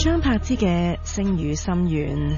張柏芝嘅星語心願。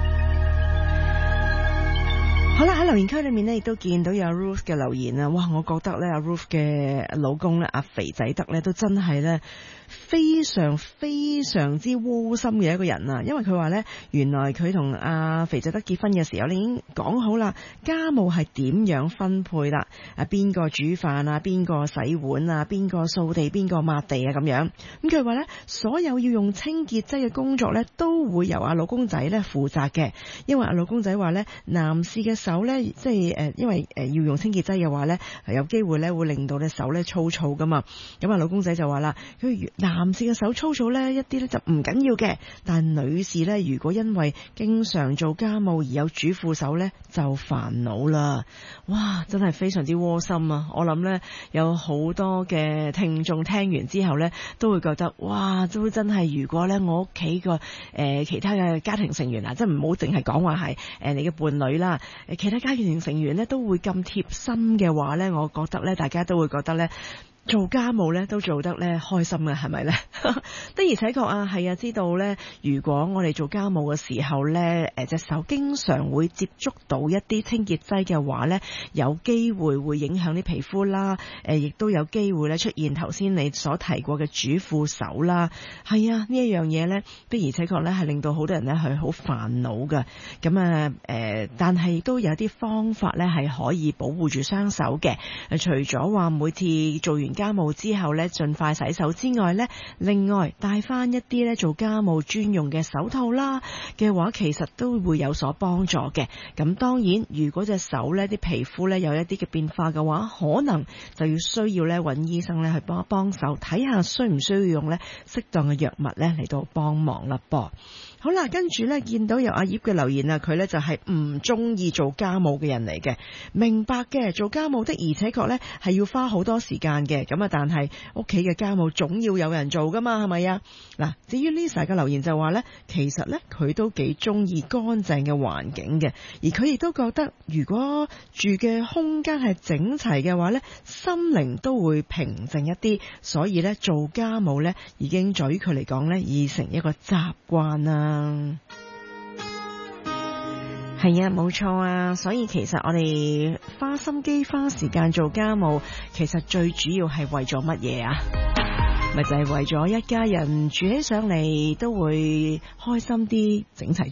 好啦，喺留言區裏面呢，亦都見到有 Ruth 嘅留言啊！哇，我覺得咧，阿 Ruth 嘅老公咧，阿肥仔德咧，都真係咧非常非常之窩心嘅一個人啊！因為佢話咧，原來佢同阿肥仔德結婚嘅時候，你已經講好啦，家務係點樣分配啦？邊個煮飯啊？邊個洗碗啊？邊個掃地？邊個抹地啊？咁樣咁佢話咧，所有要用清潔劑嘅工作咧，都會由阿老公仔咧負責嘅。因為阿老公仔話咧，男士嘅手咧，即係因為要用清潔劑嘅話咧，有機會咧會令到隻手咧粗糙噶嘛。咁啊，老公仔就話啦，佢男士嘅手粗糙咧一啲咧就唔緊要嘅，但係女士咧如果因為經常做家務而有主婦手咧就煩惱啦。哇，真係非常之窩心啊！我諗咧有好多嘅聽眾聽完之後咧都會覺得哇，都真係如果咧我屋企個其他嘅家庭成員啊，即係唔好淨係講話係你嘅伴侶啦，其他家庭成員咧都會咁貼心嘅話咧，我覺得咧大家都會覺得咧做家務咧都做得咧開心嘅，係咪咧？的而且確啊，係啊，知道咧，如果我哋做家務嘅時候咧，隻手經常會接觸到一啲清潔劑嘅話咧，有機會會影響啲皮膚啦，亦都有機會咧出現頭先你所提過嘅主婦手啦。係啊，呢一樣嘢咧的而且確咧係令到好多人咧係好煩惱嘅。咁啊但係亦都有啲方法咧係可以保護住雙手嘅。除咗話每次做完家務之後咧盡快洗手之外咧，另外帶翻一啲咧做家務專用嘅手套啦嘅話，其實都會有所幫助嘅。咁當然如果隻手咧啲皮膚咧有一啲嘅變化嘅話，可能就要需要咧揾醫生咧去幫手睇下需唔需要用咧適當嘅藥物咧嚟到幫忙啦噃。好啦，跟住咧見到有阿葉嘅留言啊，佢咧就係唔中意做家務嘅人嚟嘅，明白嘅，做家務的而且確咧係要花好多時間嘅，咁啊但係屋企嘅家務總要有人做噶嘛，係咪啊？嗱，至於 Lisa 嘅留言就話咧，其實咧佢都幾中意乾淨嘅環境嘅，而佢亦都覺得如果住嘅空間係整齊嘅話咧，心靈都會平靜一啲，所以咧做家務咧已經在於佢嚟講咧已成一個習慣啦。係啊，冇錯啊，所以其實我哋花心機花時間做家務，其實最主要係為咗乜嘢啊？咪就係為咗一家人住起上嚟都會開心啲，整齊。